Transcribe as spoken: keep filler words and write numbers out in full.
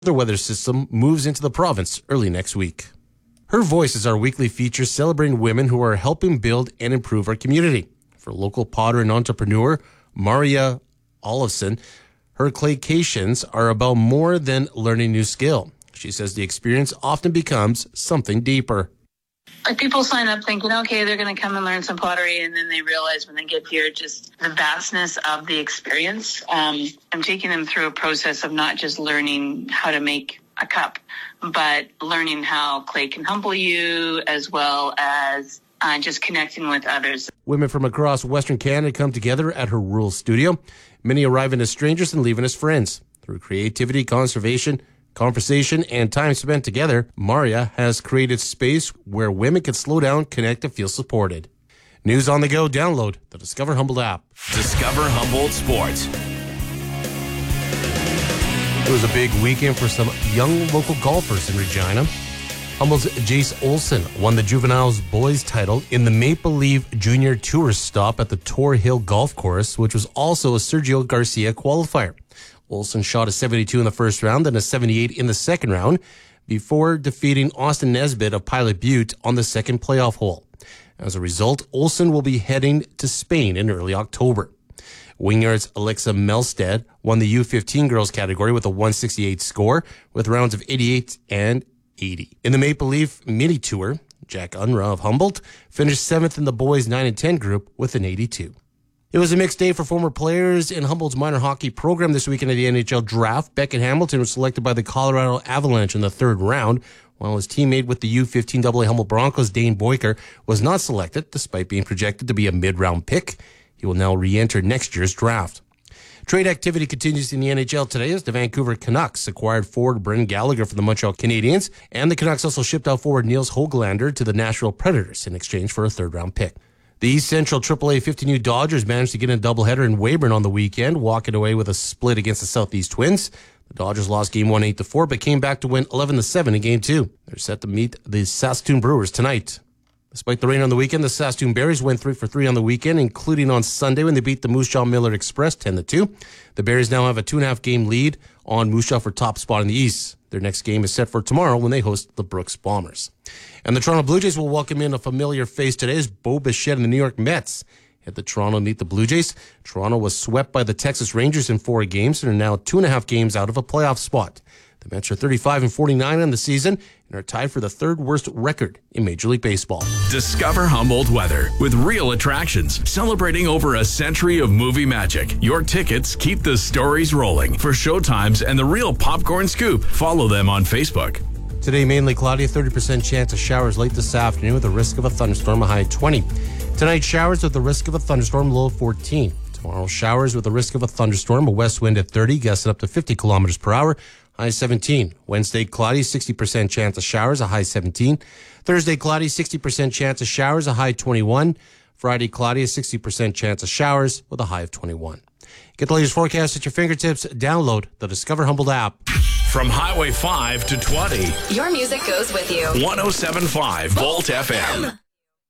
The weather system moves into the province early next week. Her Voice is our weekly feature celebrating women who are helping build and improve our community. For local potter and entrepreneur Maria Olofsson, her claycations are about more than learning a new skill. She says the experience often becomes something deeper. Like people sign up thinking, okay, they're going to come and learn some pottery, and then they realize when they get here just the vastness of the experience. Um, I'm taking them through a process of not just learning how to make a cup, but learning how clay can humble you, as well as uh, just connecting with others. Women from across Western Canada come together at her rural studio. Many arriving as strangers and leaving as friends. Through creativity, conservation, conversation, and time spent together, Maria has created space where women can slow down, connect, and feel supported. News on the go. Download the Discover Humboldt app. Discover Humboldt Sports. It was a big weekend for some young local golfers in Regina. Humboldt's Jace Olson won the Juveniles Boys title in the Maple Leaf Junior Tour stop at the Tor Hill Golf Course, which was also a Sergio Garcia qualifier. Olson shot a seventy-two in the first round and a seventy-eight in the second round before defeating Austin Nesbitt of Pilot Butte on the second playoff hole. As a result, Olson will be heading to Spain in early October. Wynyard's Alexa Melstead won the U fifteen girls category with a one sixty-eight score with rounds of eighty-eight and eighty. In the Maple Leaf Mini Tour, Jack Unruh of Humboldt finished seventh in the boys nine and ten group with an eighty-two. It was a mixed day for former players in Humboldt's minor hockey program this weekend at the N H L draft. Beckett Hamilton was selected by the Colorado Avalanche in the third round, while his teammate with the U fifteen double A Humboldt Broncos, Dane Boyker, was not selected despite being projected to be a mid-round pick. He will now re-enter next year's draft. Trade activity continues in the N H L today as the Vancouver Canucks acquired forward Brendan Gallagher from the Montreal Canadiens, and the Canucks also shipped out forward Niels Hoglander to the Nashville Predators in exchange for a third-round pick. The East Central triple A fifteen U Dodgers managed to get a doubleheader in Weyburn on the weekend, walking away with a split against the Southeast Twins. The Dodgers lost game one eight to four, but came back to win eleven to seven in game two. They're set to meet the Saskatoon Brewers tonight. Despite the rain on the weekend, the Saskatoon Berries went three for three on the weekend, including on Sunday when they beat the Moose Jaw Millard Express ten to two. The Berries now have a two and a half game lead on Moose Jaw for top spot in the East. Their next game is set for tomorrow when they host the Brooks Bombers. And the Toronto Blue Jays will welcome in a familiar face today as Bo Bichette and the New York Mets head to Toronto to meet the Blue Jays. Toronto was swept by the Texas Rangers in four games and are now two and a half games out of a playoff spot. The Mets are thirty-five and forty-nine on the season and are tied for the third worst record in Major League Baseball. Discover Humboldt weather with real attractions celebrating over a century of movie magic. Your tickets keep the stories rolling. For showtimes and the real popcorn scoop, follow them on Facebook. Today, mainly cloudy, a thirty percent chance of showers late this afternoon with a risk of a thunderstorm, a high of twenty. Tonight, showers with the risk of a thunderstorm, low of fourteen. Tomorrow, showers with the risk of a thunderstorm, a west wind at thirty, gusting up to fifty kilometers per hour, high seventeen. Wednesday, cloudy, sixty percent chance of showers, a high seventeen. Thursday, cloudy, sixty percent chance of showers, a high twenty-one. Friday, cloudy, a sixty percent chance of showers with a high of twenty-one. Get the latest forecast at your fingertips. Download the Discover Humboldt app. From Highway five to twenty. Your music goes with you. one oh seven point five Volt F M.